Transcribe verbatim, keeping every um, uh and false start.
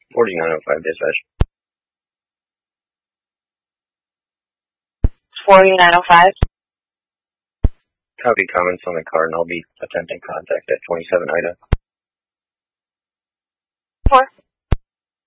forty-nine oh five dispatch. forty-nine oh five. Copy comments on the car, and I'll be attempting contact at twenty-seven Ida. Four.